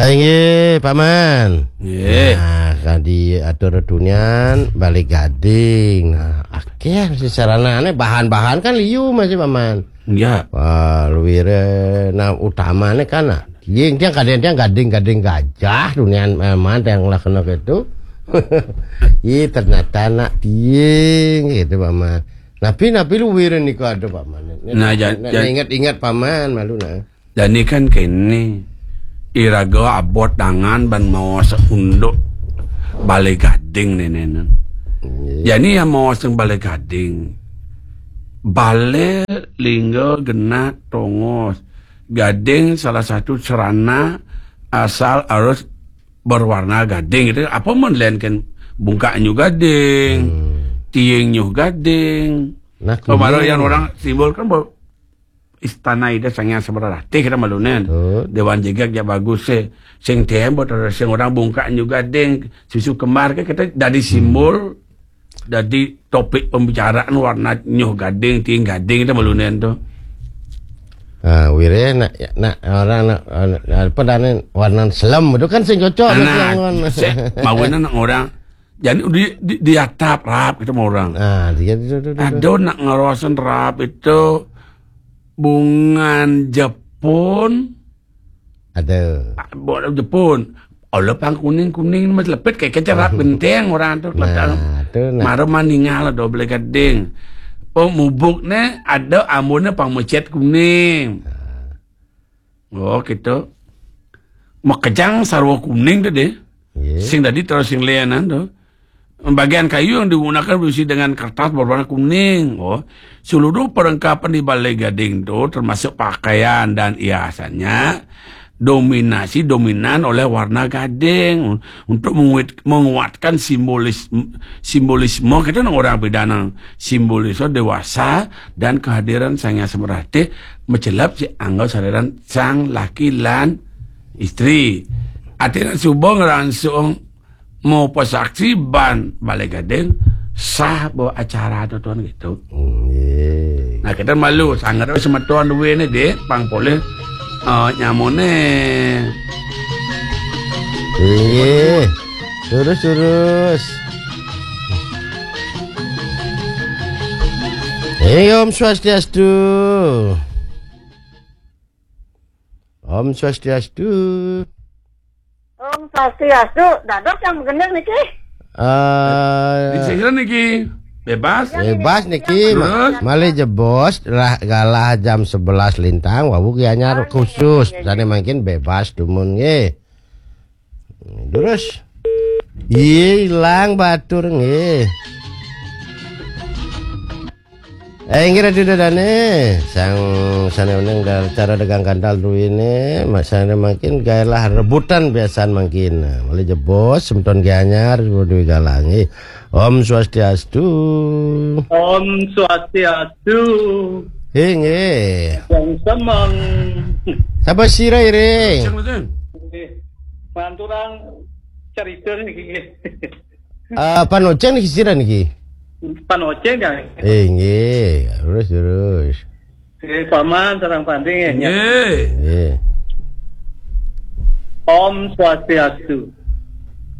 Nggih, Paman. Nggih. Nah, kadi atur dunian balik gading. Nah, akeh si saranane bahan-bahan kan liu masih Paman. Iya. Wah, luwire nah utamane kan dieng dia kadang-kadang gading-gading gajah dunian Paman yang lakena gitu. Ih, ternyata nak dieng gitu Paman. Nabi luwire niku ada Paman. Nah, ingat-ingat Paman malu nah. Jadi kan kini irago abot tangan ban mau seunduk balai gading nenek. Jadi yang mau seng balai gading, balai linggo genah tongos. Gading salah satu cerana asal harus berwarna gading itu. Apa menlenkan bungkaknya gading, tiengnya gading. Nah, kemarin yang orang simbol kan istana ida sangnya seberapa kita malunen dewan jegak ya bagus sing tembok terus sing orang bungka juga deng susu kemar kita dari simbol dari topik pembicaraan warna nyoh gading ting gading kita malunen tuh wire nak orang apa dan warna selam itu kan sing cocok maunya nak orang jadi di atap rap kita mau orang dia ada nak ngerosen rap itu bungan Jepun ada Jepun Allah pang kuning mas lepet kayak kecerap benteng orang tuh marah maninggal double gading mubuknya ada amunnya pang mecet kuning gitu mau kejang sarwa kuning tuh deh sing tadi terus sing lianan tuh bagian kayu yang digunakan berisi dengan kertas berwarna kuning. Seluruh perlengkapan di balai gading itu termasuk pakaian dan hiasannya dominan oleh warna gading untuk menguatkan simbolisme kita orang bedana simbolisme dewasa dan kehadiran sang yang semerhati mencelap si anggap sadaran sang laki lan istri. Artinya subong langsung mau pesaksi ban balai gading sah bawa acara atau tuan gitu. Nah kita malu sangat sama tuan dua ini deh pang boleh nyamone. Terus. Om Swastiastu. Om Swastiastu. Om Swastiastu, dadok yang bener niki. Disegera niki bebas niki malih jebos galah jam 11 lintang wabu anyar khusus jane mungkin bebas dumun nggih. Terus hilang batur nggih. Ngira dudane sang sana meneng cara dagang kandal dulu ini masane makin gayalah rebutan biasaan makin mulai jebos semton ganyar kudu galangi. Om Swastiastu. Om Swastiastu. Nggih. Yang semang. Sapa sira ire? Panturang cerita niki. Panoceng niki sira niki. Panoceng kan? Nggih, terus. Paman sareng panding ya. Nggih. Om Swastiastu.